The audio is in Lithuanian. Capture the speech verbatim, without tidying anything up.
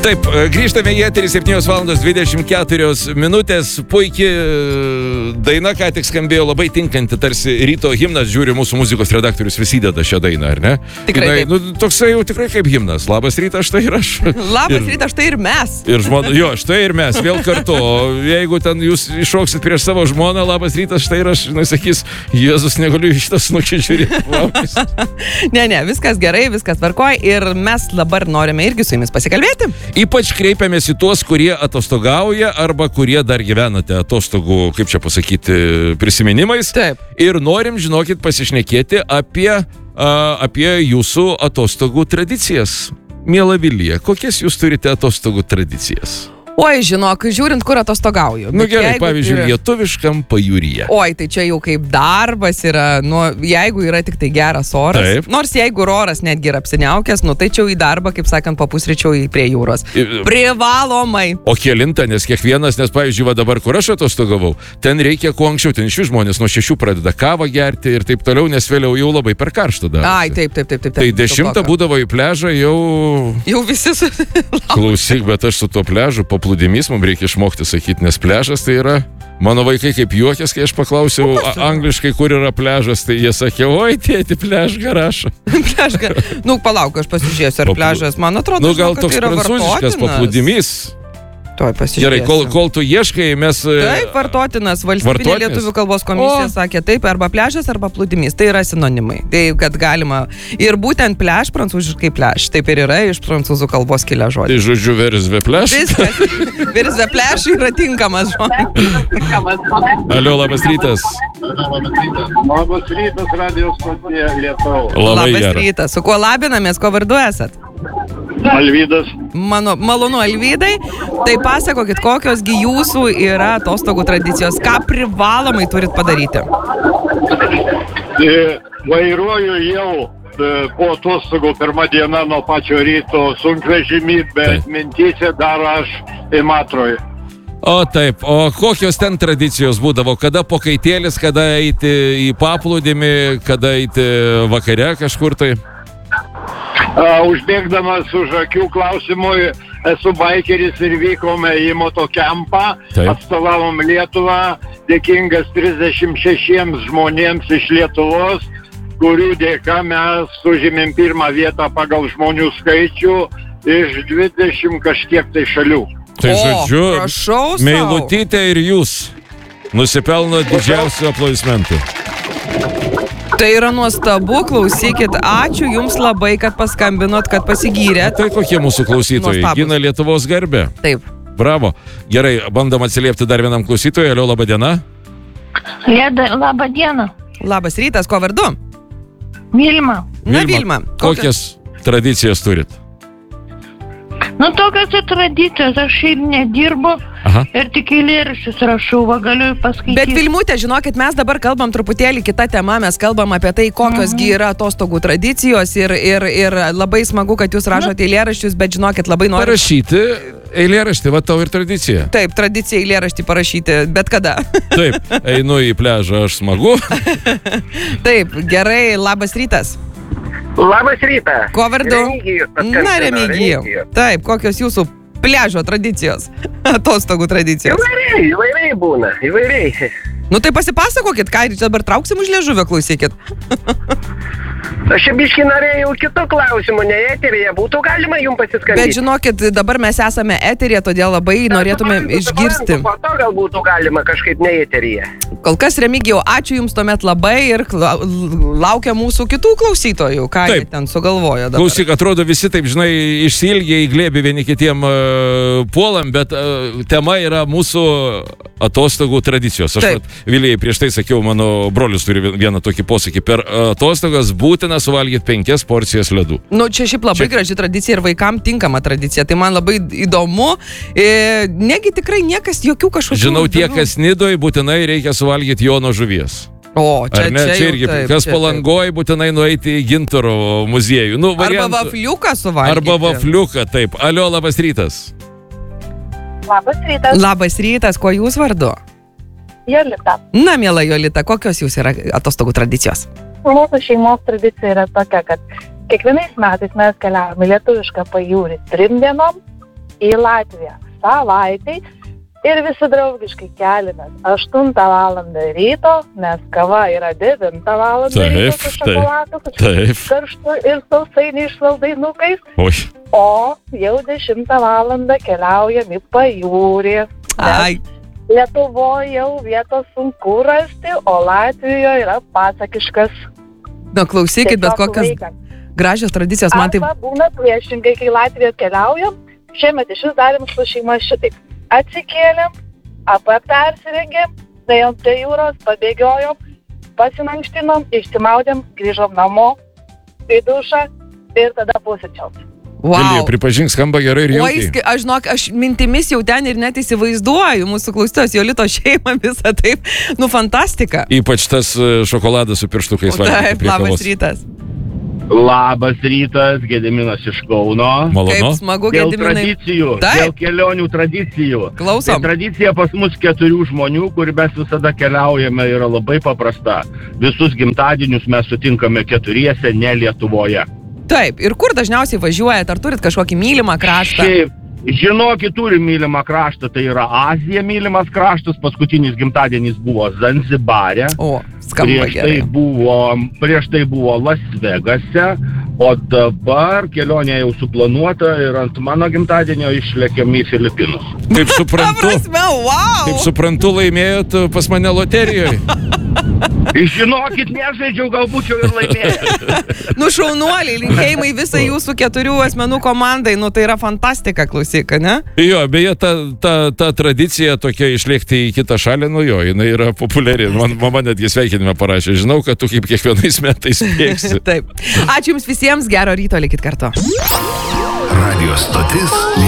Taip, grįžtame į eterį septynios valandos dvidešimt keturios minutės. Puikiai daina, ką tik skambėjo, labai tinkanti, tarsi ryto himnas. Žiūri, mūsų muzikos redaktorius visi deda šią dainą, ar ne? Tikrai Jinai, taip. Nu, toksai jau tikrai kaip himnas. Labas rytas, štai ir aš. Labas ir, rytas, štai ir mes. Ir žmona, jo, štai ir mes, vėl kartu. Jeigu ten jūs iššoksit prieš savo žmoną, labas rytas, štai ir aš, žinai, sakys, Jėzus, negaliu iš tas snukį žiūrėti. ne, ne, viskas gerai, viskas tvarkoj ir mes dabar norime irgi su jumis pasikalbėti. Ypač kreipiamės į tuos, kurie atostogauja arba kurie dar gyvenate atostogų, kaip čia pasakyti, prisiminimais. Taip. Ir norim, žinokit, pasišnekėti apie, a, apie jūsų atostogų tradicijas. Miela Vilija, kokias jūs turite atostogų tradicijas? Oi, žinok, žiūrint, kur atostogauju. Nu Bet gerai, jeigu pavyzdžiui, yra- lietuviškam pajūryje. Oi, tai čia jau kaip darbas yra, nu, jeigu yra tik tai geras oras. Taip. Nors jeigu oras netgi yra apsiniaukęs, nu, tai čia jau į darbą, kaip sakant, papusryčiau prie jūros. Ir- Privalomai. O kelintą, nes kiekvienas, nes pavyzdžiui, va dabar, kur aš atostogavau, ten reikia kuo anksčiau, ten iš žmonės nuo šešių pradeda kavą gerti ir taip toliau, nes vėliau jau labai per karštą dar. Ai, taip, taip, taip, taip. Tai dešimtą būdavo į pležą jau... Jau visi su... Klausyk, bet aš su tuo pležu paplūdimys, mums reikia išmokti sakyti, nes pležas tai yra... Mano vaikai kaip juokės, kai aš paklausiau a- angliškai, kur yra pležas, tai jie sakė, oi, tėti, plež garašą. Pležga. Nu, palauk, aš pasižiūrėsiu, ar Paplu- pležas, man atrodo, Nu, gal žinau, kad toks tai yra prancūziškas vartotinas. paplūdimys. Tuoj pasižiūrėsiu. Gerai, kol, kol tu ieškai, mes... e, Taip, vartotinas. Valstybinė Vartotinas? lietuvių kalbos komisija O. sakė taip, arba pležas, arba plūdimys. Tai yra sinonimai. Tai, kad galima. Ir būtent plež, prancūziškai plež. Taip ir yra iš prancūzų kalbos kilę Tai žodžiai. žodžiu, verzve plež. Viskas. Virzve plež yra tinkamas žodis. Alio, labas rytas. Labas rytas, radijos stotyje Lietuva. Labai Labas gerai. rytas. Su kuo labinamės, kuo vardu esat? Alvydas. Mano malonu Alvydai. Tai pasakokit, kokios gi jūsų yra atostogų tradicijos. Ką privalomai turit padaryti? E, Vairuoju jau e, po atostogų pirmą dieną nuo pačio ryto sunkvežimį, bet Taip. mintyse dar aš Imatroj. O taip, o kokios ten tradicijos būdavo? Kada pokaitėlis, kada eiti į paplūdimį, kada eiti vakare kažkur tai? A, Užbėgdamas už akių klausimui, esu baikeris ir vykome į motokempą, Taip. atstovavom Lietuvą, dėkingas trisdešimt šešiems žmonėms iš Lietuvos, kurių dėka mes užėmėm pirmą vietą pagal žmonių skaičių iš dvidešimt kažkiek tai šalių. Tai O, žodžiu, prašau sau. Meilutytė ir jūs nusipelno didžiausių aplodismentų. Tai yra nuostabu, klausykit, ačiū jums labai, kad paskambinot, kad pasigyrėt. Tai kokie mūsų klausytojai? Nuostabūs. Gina Lietuvos garbę. Taip. Bravo. Gerai, bandom atsiliepti dar vienam klausytojui. Alio, laba diena. Leda, labą dieną. Labas rytas, kuo vardu? Vilma. Na, Vilma. Kokias tradicijas turit? Nu, tokios tradicijos, aš šiaip nedirbu Aha. ir tik eilėraščius rašau, va galiu paskaityti. Bet Vilmutė, žinokit, mes dabar kalbam truputėlį kitą temą, mes kalbam apie tai, kokios gi yra atostogų tradicijos ir, ir, ir labai smagu, kad jūs rašote eilėraščius, bet žinokit, labai noriu. Parašyti eilėraštį, va tau ir tradicija. Taip, tradicija eilėraštį parašyti, bet kada. Taip, einu į pležą, aš smagu. Taip, gerai, labas rytas. Labas rytas. Kuo vardu? Remigijus paskambino, Na, Remigijau. Remigijus. Taip, kokios jūsų pležo tradicijos, atostogų tradicijos. Įvairiai, įvairiai būna, įvairiai. Nu tai pasipasakokit, ką dabar trauksim už liežuvio, klausykit. Aš čia biškį norėjau kitų klausimų, ne eterija, būtų galima jums Bet pasiskambinti. žinokit, dabar mes esame eterėje, todėl labai norėtume išgirsti. Po to gal būtų galima kažkaip ne eterija. Kol kas, Remigijau, ačiū jums tuomet labai ir kla- laukia mūsų kitų klausytojų, ką jie Taip. ten sugalvojo dabar. Klausyk, atrodo visi taip, žinai, išsilgė į glėbį vieni kitiem uh, puolam, bet uh, tema yra mūsų atostogų tradicijos. Aš, Taip. vat, Vilijai, prieš tai sakiau, mano brolius turi vieną tokį posakį. Per atostogas būtina suvalgyti penkias porcijas ledų. Nu, čia šiaip labai Čia- graži tradicija ir vaikam tinkama tradicija. Tai man labai įdomu. E, negi tikrai niekas jokių kažkokių... Žinau, tie, įdomių- kas Nidoj, būtinai reikia suvalgyti Jono žuvies. O, čia, Ar ne? čia, Čia jau irgi, taip, kas čia taip. Palangoj, būtinai nueiti į Gintaro muziejų. Nu, Arba variantų- vafliuką suvalgyti. Arba vafliuką, taip. Alio, labas rytas. Labas rytas. Labas rytas, kuo jūs vardu? Jolita. Na, miela Jolita, kokios jūs yra atostogų tradicijos? Mūsų šeimos tradicija yra tokia, kad kiekvienais metais mes keliavome lietuvišką pajūrį trim dienom į Latviją savaitei ir visi draugiškai keliamės aštuntą valandą ryto, nes kava yra devintą valandą Taip, ryto su šokoladu, taip. karštu ir sausainiais saldainukais, Oi. o jau dešimtą valandą keliaujam į pajūrį. Ai. Lietuvoje jau vietos sunku rasti, o Latvijoje yra pasakiškas. Na, klausykit, bet tiesiog kokios laikas. gražios tradicijos, man tai... Arba būna priešingai, kai Latvijoje keliaujam, šiemet iš vis darėm su šeima šitaip. Atsikėlėm, apa persirengėm, nuėjom prie jūros, pabėgiojom, pasimankštinom, išsimaudėm, grįžom namo, į dušą ir tada pusryčiaus. Vilija, Wow. pripažink, skamba gerai ir Oi, jaukiai. sk- aš žinok, aš mintimis jau ten ir net įsivaizduoju mūsų klausytojos Jolito šeimą visą taip. Nu, fantastika. Ypač tas e, šokoladas su pirštukais valgyti Taip, prie labas kavos. rytas. Labas rytas, Gediminas iš Kauno. Malonu. Kaip smagu, Dėl Gediminai. tradicijų, Taip. dėl kelionių tradicijų. Klausom. Tai tradicija pas mus keturių žmonių, kur mes visada keliaujame, yra labai paprasta. Visus gimtadienius mes sutinkame keturiese, ne Lietuvoje. Taip, ir kur dažniausiai važiuojat? Ar turit kažkokį mylimą kraštą? Šiaip, žinokit, turim mylimą kraštą, tai yra Azija mylimas kraštas, paskutinis gimtadienis buvo Zanzibare. O, skamba Prieš tai, gerai. buvo, prieš tai buvo Las Vegase, o dabar kelionė jau suplanuota ir ant mano gimtadienio išlėkėm į Filipinus. Kaip Ta suprantu, prasme, wow. kaip suprantu, laimėjot e, pas mane loterijoje. Žinokit, nežaidžiau, galbūt jau ir laimėjęs. Nu, šaunuoliai, linkėjimai visai jūsų keturių asmenų komandai. Nu, tai yra fantastika, klausyk, ne? Jo, beje, ta, ta, ta tradicija tokia išlėkti į kitą šalį, nu jo, jinai yra populiari. Man mama netgi sveikinime parašė. Žinau, kad tu kaip kiekvienais metais bėgsi. Taip. Ačiū Jums visiems, gero ryto, likit kartu. Radio stotis